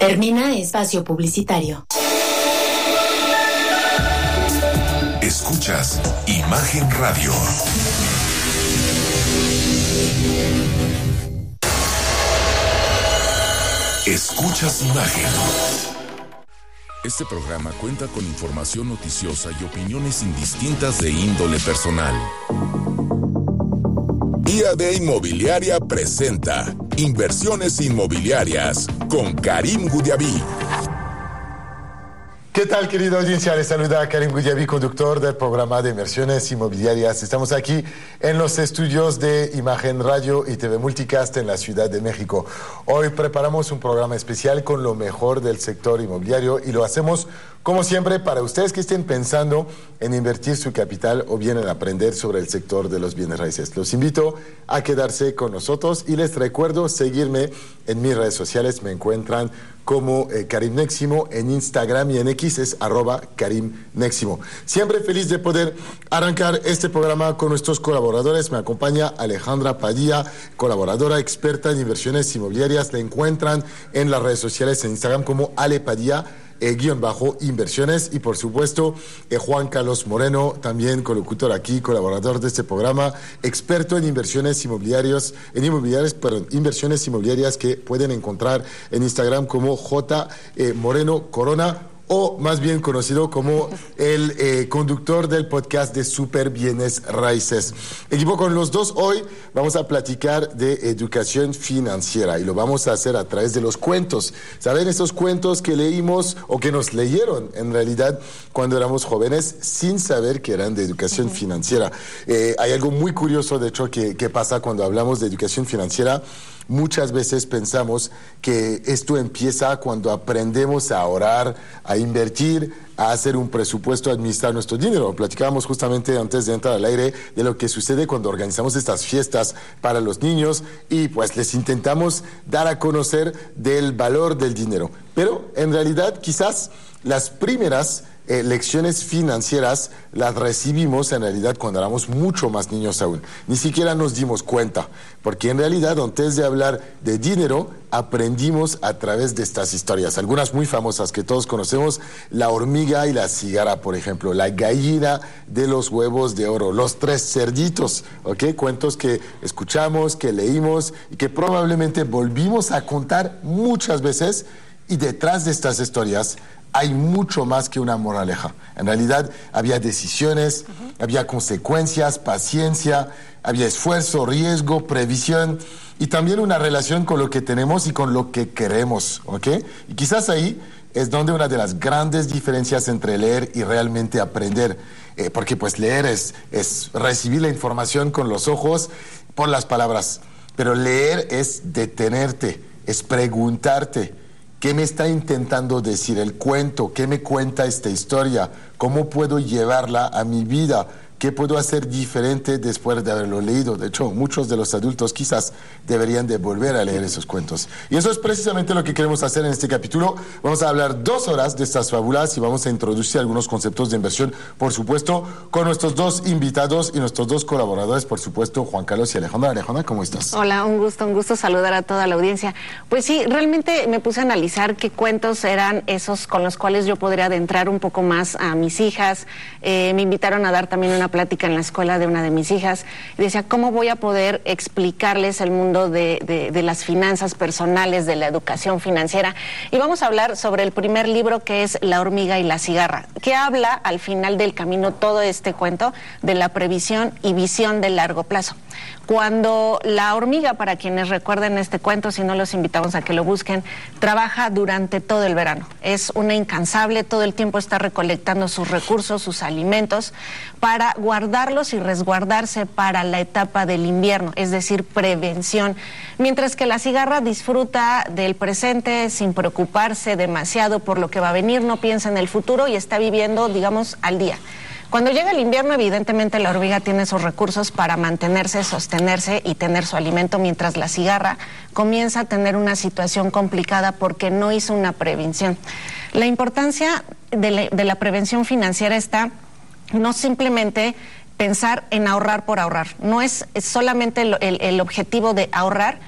Termina espacio publicitario. Escuchas Imagen Radio. Escuchas Imagen. Este programa cuenta con información noticiosa y opiniones indistintas de índole personal. IAD Inmobiliaria presenta Inversiones Inmobiliarias con Karim Gudiaví. ¿Qué tal, querida audiencia? Les saluda Karim Gudiaví, conductor del programa de Inversiones Inmobiliarias. Estamos aquí en los estudios de Imagen Radio y TV Multicast en la Ciudad de México. Hoy preparamos un programa especial con lo mejor del sector inmobiliario y lo hacemos, como siempre, para ustedes que estén pensando en invertir su capital o bien en aprender sobre el sector de los bienes raíces. Los invito a quedarse con nosotros y les recuerdo seguirme en mis redes sociales. Me encuentran como Karim Neximo en Instagram y en X es @Karim Neximo. Siempre feliz de poder arrancar este programa con nuestros colaboradores. Me acompaña Alejandra Padilla, colaboradora experta en inversiones inmobiliarias. La encuentran en las redes sociales en Instagram como Ale Padilla _inversiones, y por supuesto Juan Carlos Moreno, también colocutor aquí, colaborador de este programa, experto en inversiones inversiones inmobiliarias, que pueden encontrar en Instagram como J Moreno Corona, o más bien conocido como el conductor del podcast de Super Bienes Raíces. Equipo, con los dos hoy vamos a platicar de educación financiera y lo vamos a hacer a través de los cuentos. ¿Saben? Esos cuentos que leímos o que nos leyeron en realidad cuando éramos jóvenes sin saber que eran de educación financiera. Hay algo muy curioso, de hecho, que pasa cuando hablamos de educación financiera. Muchas veces pensamos que esto empieza cuando aprendemos a ahorrar, a invertir, a hacer un presupuesto, a administrar nuestro dinero. Platicábamos justamente antes de entrar al aire de lo que sucede cuando organizamos estas fiestas para los niños y pues les intentamos dar a conocer del valor del dinero. Pero en realidad quizás las primeras lecciones financieras las recibimos en realidad cuando éramos mucho más niños aún. Ni siquiera nos dimos cuenta, porque en realidad antes de hablar de dinero aprendimos a través de estas historias, algunas muy famosas que todos conocemos: la hormiga y la cigarra, por ejemplo, la gallina de los huevos de oro, los tres cerditos, ¿ok? Cuentos que escuchamos, que leímos y que probablemente volvimos a contar muchas veces, y detrás de estas historias hay mucho más que una moraleja. En realidad había decisiones, había consecuencias, paciencia, había esfuerzo, riesgo, previsión y también una relación con lo que tenemos y con lo que queremos, ¿ok? Y quizás ahí es donde una de las grandes diferencias entre leer y realmente aprender, porque pues leer es recibir la información con los ojos, por las palabras, pero leer es detenerte, es preguntarte: ¿qué me está intentando decir el cuento? ¿Qué me cuenta esta historia? ¿Cómo puedo llevarla a mi vida? ¿Qué puedo hacer diferente después de haberlo leído? De hecho, muchos de los adultos quizás deberían de volver a leer esos cuentos. Y eso es precisamente lo que queremos hacer en este capítulo. Vamos a hablar 2 horas de estas fábulas y vamos a introducir algunos conceptos de inversión, por supuesto, con nuestros dos invitados y nuestros dos colaboradores, por supuesto, Juan Carlos y Alejandra. Alejandra, ¿cómo estás? Hola, un gusto saludar a toda la audiencia. Pues sí, realmente me puse a analizar qué cuentos eran esos con los cuales yo podría adentrar un poco más a mis hijas. Me invitaron a dar también una plática en la escuela de una de mis hijas y decía, ¿cómo voy a poder explicarles el mundo de las finanzas personales, de la educación financiera? Y vamos a hablar sobre el primer libro, que es La hormiga y la cigarra, que habla al final del camino todo este cuento de la previsión y visión de largo plazo. Cuando la hormiga, para quienes recuerden este cuento, si no, los invitamos a que lo busquen, trabaja durante todo el verano. Es una incansable, todo el tiempo está recolectando sus recursos, sus alimentos, para guardarlos y resguardarse para la etapa del invierno, es decir, prevención. Mientras que la cigarra disfruta del presente sin preocuparse demasiado por lo que va a venir, no piensa en el futuro y está viviendo, digamos, al día. Cuando llega el invierno, evidentemente la hormiga tiene esos recursos para mantenerse, sostenerse y tener su alimento, mientras la cigarra comienza a tener una situación complicada porque no hizo una prevención. La importancia de la prevención financiera está no simplemente pensar en ahorrar por ahorrar, no es solamente el objetivo de ahorrar,